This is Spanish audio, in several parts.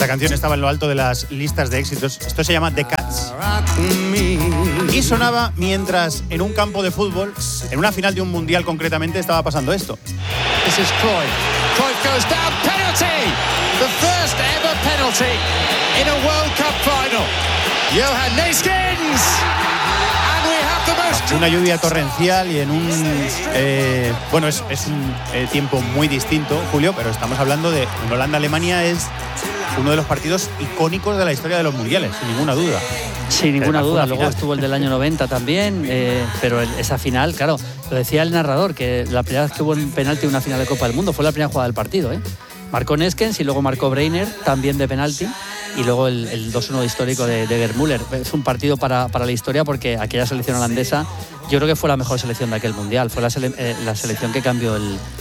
Esta canción estaba en lo alto de las listas de éxitos. Esto se llama The Cats. Y sonaba mientras en un campo de fútbol, en una final de un mundial concretamente, estaba pasando esto. This is Cruyff. Cruyff goes down, penalty! The first ever penalty in a World Cup final. Johan Neeskens! And we have the most... Una lluvia torrencial y en un... es un tiempo muy distinto, Julio, pero estamos hablando de... En Holanda-Alemania es uno de los partidos icónicos de la historia de los mundiales, sin ninguna duda. Sin ninguna duda, luego estuvo el del año 90 también, pero esa final, claro, lo decía el narrador, que la primera vez que hubo un penalti en una final de Copa del Mundo fue la primera jugada del partido. Marcó Neeskens y luego marcó Breiner, también de penalti, y luego el 2-1 histórico de Gerd Müller. Es un partido para la historia porque aquella selección holandesa yo creo que fue la mejor selección de aquel mundial, fue la selección que cambió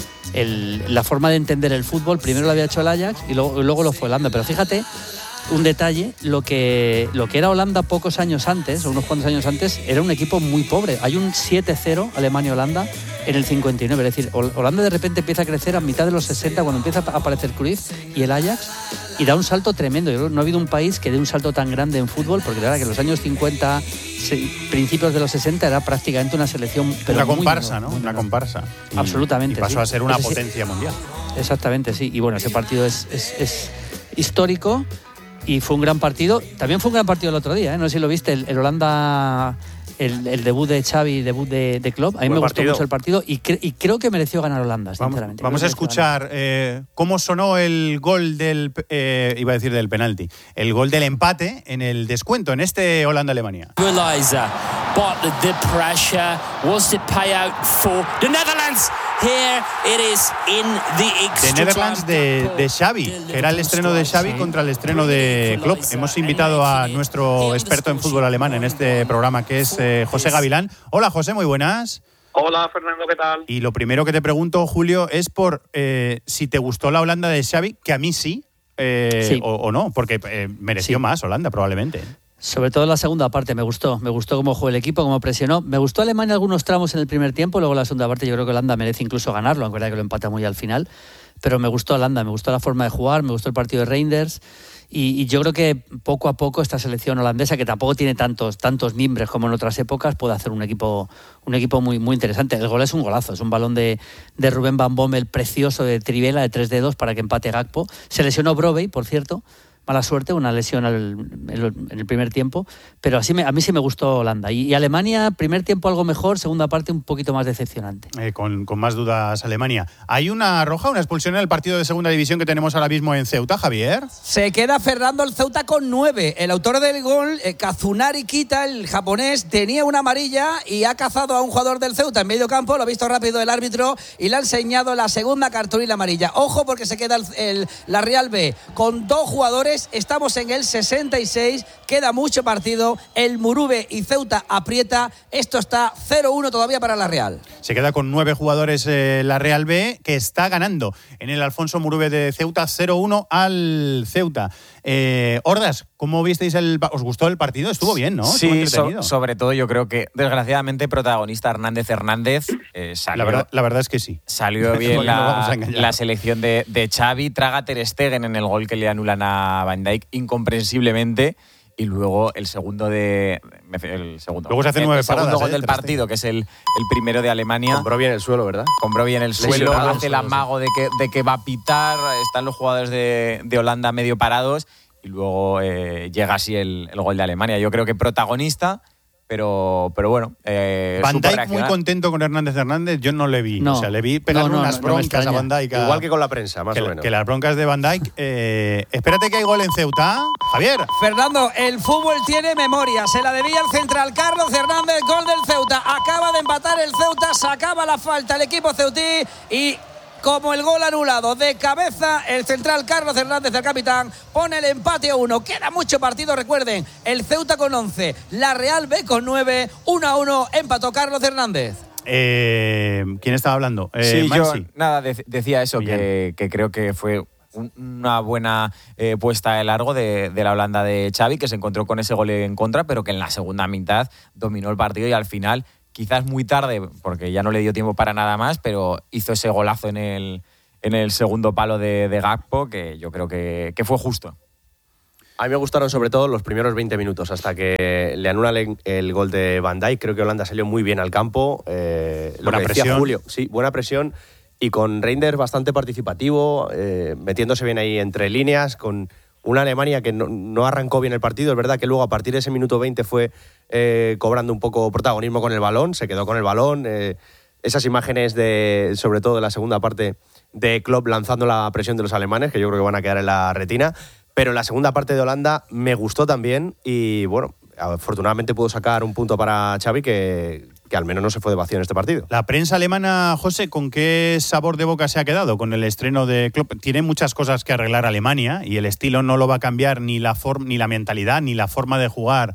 la forma de entender el fútbol. Primero lo había hecho el Ajax y luego lo fue Holanda, pero fíjate un detalle, lo que era Holanda pocos años antes, o unos cuantos años antes, era un equipo muy pobre. Hay un 7-0 Alemania-Holanda en el 59, es decir, Holanda de repente empieza a crecer a mitad de los 60 cuando empieza a aparecer Cruyff y el Ajax, y da un salto tremendo. Yo creo que no ha habido un país que dé un salto tan grande en fútbol, porque la verdad que en los años 50, principios de los 60 era prácticamente una selección, pero una comparsa, ¿no? Una comparsa. Absolutamente. Y pasó a ser una potencia mundial. Exactamente, sí. Y bueno, ese partido es histórico. Y fue un gran partido. También fue un gran partido el otro día, no sé si lo viste, el Holanda, el debut de Xavi, debut de Klopp. A mí me gustó mucho el partido y creo que mereció ganar Holanda, sinceramente. Vamos a escuchar cómo sonó el gol del penalti, el gol del empate en el descuento en este Holanda-Alemania. But the pressure was to pay out for the Netherlands. Here it is in the extra The Netherlands de Xavi, que era el estreno de Xavi contra el estreno de Klopp. Hemos invitado a nuestro experto en fútbol alemán en este programa, que es José Gavilán. Hola, José, muy buenas. Hola, Fernando, ¿qué tal? Y lo primero que te pregunto, Julio, es por si te gustó la Holanda de Xavi, que a mí sí, sí. O no, porque mereció más Holanda probablemente. Sobre todo la segunda parte me gustó cómo jugó el equipo, cómo presionó. Me gustó Alemania algunos tramos en el primer tiempo, luego la segunda parte yo creo que Holanda merece incluso ganarlo, aunque verdad que lo empata muy al final. Pero me gustó Holanda, me gustó la forma de jugar, me gustó el partido de Reinders. Y yo creo que poco a poco esta selección holandesa, que tampoco tiene tantos mimbres como en otras épocas, puede hacer un equipo muy, muy interesante. El gol es un golazo, es un balón de Ruben Van Bommel precioso, de trivela, de 3 dedos para que empate Gakpo. Se lesionó Brobbey, por cierto. Mala suerte, una lesión en el primer tiempo, pero a mí sí me gustó Holanda. Y Alemania, primer tiempo algo mejor, segunda parte un poquito más decepcionante. Con más dudas Alemania. ¿Hay una roja, una expulsión en el partido de segunda división que tenemos ahora mismo en Ceuta, Javier? Se queda Fernando el Ceuta con 9. El autor del gol, Kazunari Kita, el japonés, tenía una amarilla y ha cazado a un jugador del Ceuta en medio campo, lo ha visto rápido el árbitro y le ha enseñado la segunda cartulina amarilla. Ojo porque se queda la Real B con 2 jugadores. Estamos en el 66, queda mucho partido, el Murube y Ceuta aprieta, esto está 0-1 todavía para la Real. Se queda con 9 jugadores la Real B, que está ganando en el Alfonso Murube de Ceuta, 0-1 al Ceuta. Hordas, ¿cómo visteis os gustó el partido? Estuvo bien, ¿no? Sí, sobre todo yo creo que desgraciadamente protagonista Hernández salió, la verdad es que sí. Salió bien la selección de Xavi, traga Ter Stegen en el gol que le anulan a Van Dijk incomprensiblemente. Y luego el segundo Luego se hace 9 paradas. El segundo gol del partido, que es el primero de Alemania. Compró bien el suelo, ¿verdad? Compró bien el suelo, hace el amago de que va a pitar, están los jugadores de Holanda medio parados y luego llega así el gol de Alemania. Yo creo que protagonista, pero bueno. Van Dijk muy contento con Hernández, yo no le vi. No. O sea, le vi pegarle unas broncas a Van Dijk. Igual que con la prensa, más o menos. Que las broncas de Van Dijk. Espérate que hay gol en Ceuta. Javier. Fernando, el fútbol tiene memoria. Se la debía el central Carlos Hernández, gol del Ceuta. Acaba de empatar el Ceuta, sacaba la falta el equipo ceutí y... como el gol anulado de cabeza, el central Carlos Hernández, el capitán, pone el empate a 1. Queda mucho partido, recuerden, el Ceuta con 11, la Real B con 9, 1-1, empató Carlos Hernández. ¿Quién estaba hablando? Sí, Maxi. Decía eso, que creo que fue una buena puesta de largo de la Holanda de Xavi, que se encontró con ese gol en contra, pero que en la segunda mitad dominó el partido y al final... Quizás muy tarde, porque ya no le dio tiempo para nada más, pero hizo ese golazo en el segundo palo de Gakpo, que yo creo que fue justo. A mí me gustaron sobre todo los primeros 20 minutos, hasta que le anulan el gol de Van Dijk. Creo que Holanda salió muy bien al campo. Buena presión. Julio, sí, buena presión. Y con Reinders bastante participativo, metiéndose bien ahí entre líneas, con una Alemania que no arrancó bien el partido. Es verdad que luego a partir de ese minuto 20 fue cobrando un poco protagonismo con el balón, se quedó con el balón. Esas imágenes, sobre todo de la segunda parte de Klopp lanzando la presión de los alemanes, que yo creo que van a quedar en la retina. Pero la segunda parte de Holanda me gustó también y, bueno, afortunadamente pudo sacar un punto para Xavi que al menos no se fue de vacío en este partido. La prensa alemana, José, ¿con qué sabor de boca se ha quedado con el estreno de Klopp? Tiene muchas cosas que arreglar Alemania y el estilo no lo va a cambiar ni la mentalidad, ni la forma de jugar.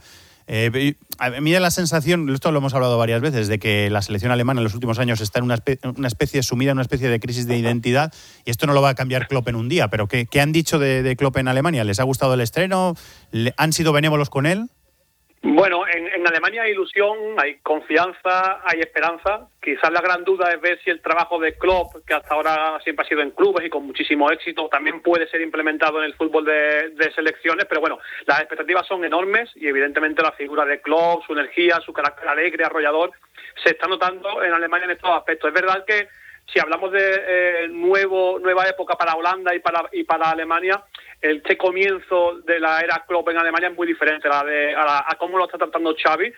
A mí da la sensación, esto lo hemos hablado varias veces, de que la selección alemana en los últimos años está en una especie sumida en una especie de crisis de identidad y esto no lo va a cambiar Klopp en un día. Pero ¿qué han dicho de Klopp en Alemania? ¿Les ha gustado el estreno? ¿Han sido benévolos con él? Bueno, en Alemania hay ilusión, hay confianza, hay esperanza. Quizás la gran duda es ver si el trabajo de Klopp, que hasta ahora siempre ha sido en clubes y con muchísimo éxito, también puede ser implementado en el fútbol de selecciones. Pero bueno, las expectativas son enormes y evidentemente la figura de Klopp, su energía, su carácter alegre, arrollador, se está notando en Alemania en estos aspectos. Es verdad que si hablamos de nueva época para Holanda y para Alemania, este comienzo de la era Klopp en Alemania es muy diferente a cómo lo está tratando Xavi.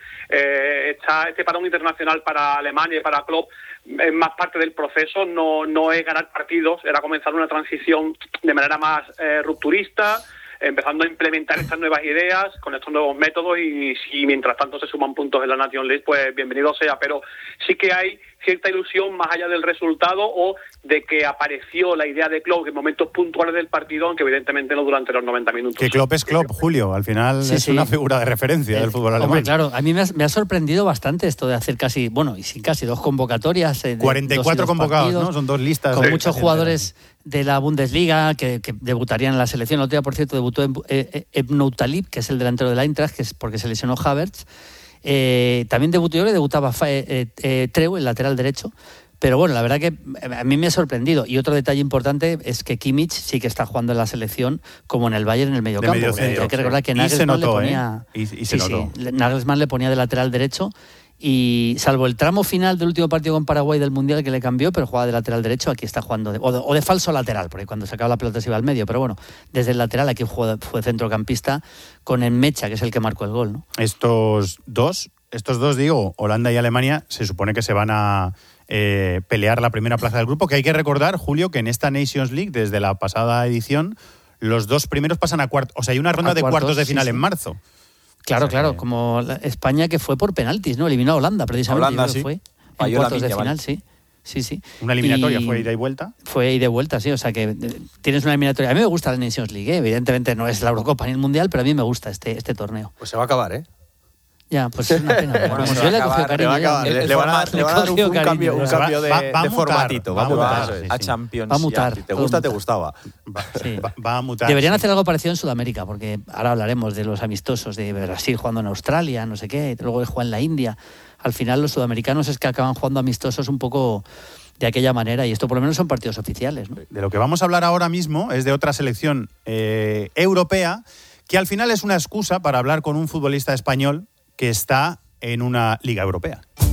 Este parón internacional para Alemania y para Klopp es más parte del proceso, no es ganar partidos, era comenzar una transición de manera más rupturista, empezando a implementar estas nuevas ideas con estos nuevos métodos y si mientras tanto se suman puntos en la Nations League, pues bienvenido sea. Pero sí que hay cierta ilusión más allá del resultado o de que apareció la idea de Klopp en momentos puntuales del partido, aunque evidentemente no durante los 90 minutos. Que Klopp es Klopp, Julio. Al final es una figura de referencia del fútbol alemán. Hombre, claro, a mí me ha sorprendido bastante esto de hacer casi 2 convocatorias. 44 convocados, partidos, ¿no? Son 2 listas. Con muchos jugadores de la Bundesliga que debutarían en la selección. El otro día, por cierto, debutó Ebnou Talib, que es el delantero del Eintracht, que es porque se lesionó Havertz. También debutaba Treu, el lateral derecho. Pero bueno, la verdad que a mí me ha sorprendido. Y otro detalle importante es que Kimmich sí que está jugando en la selección como en el Bayern en el mediocampo. Hay que recordar que Nagelsmann le ponía... Nagelsmann le ponía de lateral derecho y salvo el tramo final del último partido con Paraguay del Mundial que le cambió, pero jugaba de lateral derecho, aquí está jugando o de falso lateral, porque cuando sacaba la pelota se iba al medio. Pero bueno, desde el lateral aquí fue centrocampista con Enmecha, que es el que marcó el gol, ¿no? Estos dos, digo, Holanda y Alemania, se supone que se van a pelear la primera plaza del grupo, que hay que recordar, Julio, que en esta Nations League, desde la pasada edición, los 2 primeros pasan a cuartos. O sea, hay una ronda de cuartos de final en marzo. Claro, como España, que fue por penaltis, ¿no? Eliminó a Holanda, precisamente. Holanda, sí. Fue en cuartos de final, sí. Una eliminatoria, fue ida y vuelta. Fue ida y vuelta, sí. O sea que tienes una eliminatoria. A mí me gusta la Nations League, evidentemente no es la Eurocopa ni el Mundial, pero a mí me gusta este torneo. Pues se va a acabar, ¿eh? Ya, pues es una pena. Bueno, yo le he cogido cariño. Le van a dar un cambio de formatito. Va a mutar. A Champions. Va a mutar. Si te gusta, te gustaba. Va a mutar. Deberían hacer algo parecido en Sudamérica, porque ahora hablaremos de los amistosos de Brasil jugando en Australia, no sé qué, luego juega en la India. Al final los sudamericanos es que acaban jugando amistosos un poco de aquella manera y esto por lo menos son partidos oficiales, ¿no? De lo que vamos a hablar ahora mismo es de otra selección europea que al final es una excusa para hablar con un futbolista español que está en una liga europea.